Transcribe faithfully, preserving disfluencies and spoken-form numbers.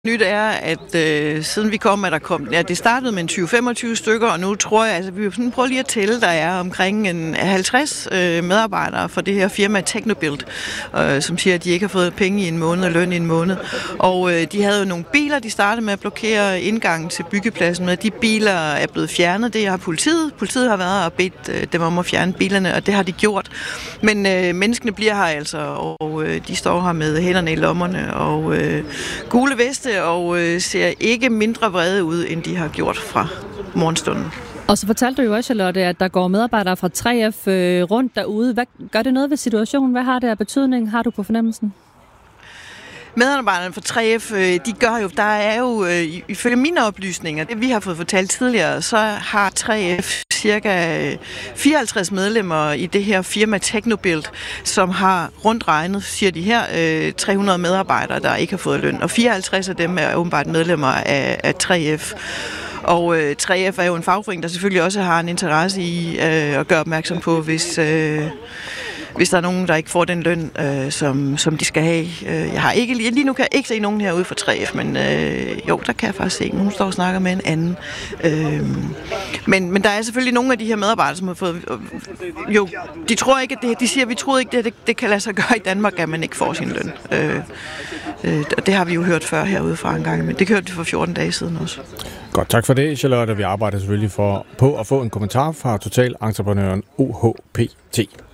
Nyt er, at øh, siden vi kom, at der kom, ja, det startede med en tyve til femogtyve stykker, og nu tror jeg, altså vi vil sådan prøve lige at tælle, der er omkring en halvtreds øh, medarbejdere for det her firma Technobuild, øh, som siger, at de ikke har fået penge i en måned og løn i en måned. Og øh, de havde jo nogle biler, de startede med at blokere indgangen til byggepladsen med. De biler er blevet fjernet, det har politiet. Politiet har været og bedt øh, dem om at fjerne bilerne, og det har de gjort. Men øh, menneskene bliver her altså, og øh, de står her med hænderne i lommerne og øh, gule veste, og øh, ser ikke mindre vrede ud, end de har gjort fra morgenstunden. Og så fortalte du jo også, Charlotte, at der går medarbejdere fra tre F øh, rundt derude. Hvad, gør det noget ved situationen? Hvad har det af betydning? Har du på fornemmelsen? Medarbejderne fra tre F, de gør jo, der er jo, ifølge mine oplysninger, det vi har fået fortalt tidligere, så har tre F cirka fireoghalvtreds medlemmer i det her firma Technobuild, som har rundt regnet, siger de her, tre hundrede medarbejdere, der ikke har fået løn. Og fireoghalvtreds af dem er åbenbart medlemmer af, af tre F. Og øh, tre F er jo en fagforening, der selvfølgelig også har en interesse i øh, at gøre opmærksom på, hvis... Øh, hvis der er nogen, der ikke får den løn, øh, som, som de skal have. Jeg har ikke, lige nu kan jeg ikke se nogen herude fra tre F, men øh, jo, der kan jeg faktisk se. Nogen står og snakker med en anden. Øh, men, men der er selvfølgelig nogle af de her medarbejdere, som har fået... Øh, jo, de tror ikke, at det, de siger, at vi troede ikke, at det, det kan lade sig gøre i Danmark, at man ikke får sin løn. Øh, øh, det har vi jo hørt før herude fra en gang, men det hørte vi for fjorten dage siden også. Godt, tak for det, Charlotte. Vi arbejder selvfølgelig for, på at få en kommentar fra Total Entreprenøren O H P T.